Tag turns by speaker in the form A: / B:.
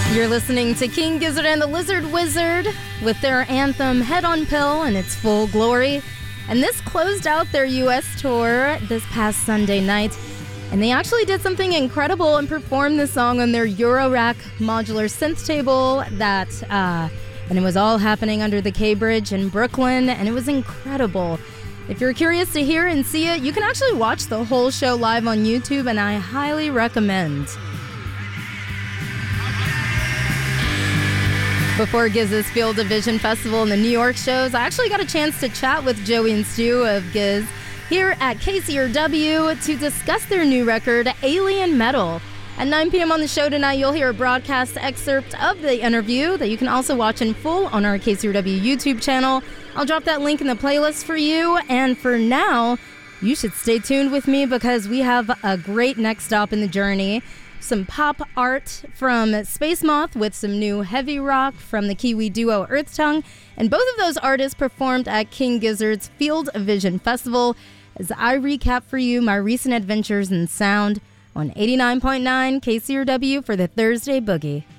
A: You're listening to King Gizzard and the Lizard Wizard with their anthem Head on Pill in its full glory. And this closed out their U.S. tour this past Sunday night. And they actually did something incredible and performed the song on their Eurorack modular synth table and it was all happening under the K Bridge in Brooklyn, and it was incredible. If you're curious to hear and see it, you can actually watch the whole show live on YouTube, and I highly recommend. Before Giz's Field of Vision Festival and the New York shows, I actually got a chance to chat with Joey and Stu of Giz here at KCRW to discuss their new record, Alien Metal. At 9 p.m. on the show tonight, you'll hear a broadcast excerpt of the interview that you can also watch in full on our KCRW YouTube channel. I'll drop that link in the playlist for you, and for now, you should stay tuned with me because we have a great next stop in the journey. Some pop art from Space Moth with some new heavy rock from the Kiwi duo Earth Tongue. And both of those artists performed at King Gizzard's Field of Vision Festival as I recap for you my recent adventures in sound on 89.9 KCRW for the Thursday Boogie.